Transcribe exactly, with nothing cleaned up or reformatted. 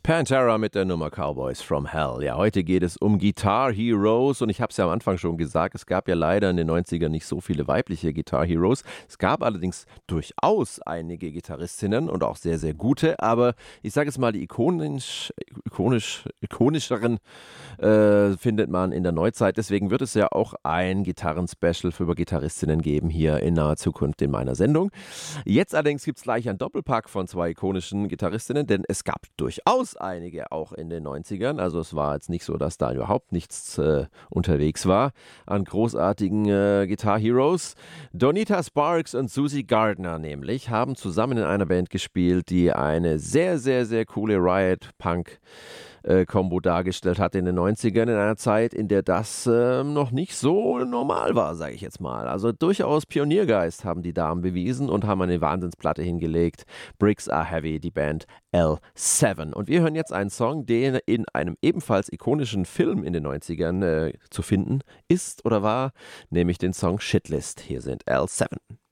Pantera mit der Nummer Cowboys from Hell. Ja, heute geht es um Guitar Heroes und ich habe es ja am Anfang schon gesagt, es gab ja leider in den neunzigern nicht so viele weibliche Guitar Heroes. Es gab allerdings durchaus einige Gitarristinnen und auch sehr, sehr gute, aber ich sage es mal, die ikonisch, ikonisch, ikonischeren äh, findet man in der Neuzeit. Deswegen wird es ja auch ein Gitarren-Special für Gitarristinnen geben hier in naher Zukunft in meiner Sendung. Jetzt allerdings gibt es gleich einen Doppelpack von zwei ikonischen Gitarristinnen, denn es gab durchaus einige auch in den neunzigern. Also es war jetzt nicht so, dass da überhaupt nichts äh, unterwegs war an großartigen äh, Guitar Heroes. Donita Sparks und Susie Gardner nämlich haben zusammen in einer Band gespielt, die eine sehr, sehr, sehr coole Riot-Punk Combo dargestellt hat in den neunzigern, in einer Zeit, in der das äh, noch nicht so normal war, sage ich jetzt mal. Also durchaus Pioniergeist haben die Damen bewiesen und haben eine Wahnsinnsplatte hingelegt. Bricks Are Heavy, die Band L sieben. Und wir hören jetzt einen Song, der in einem ebenfalls ikonischen Film in den neunzigern äh, zu finden ist oder war, nämlich den Song Shitlist. Hier sind L sieben.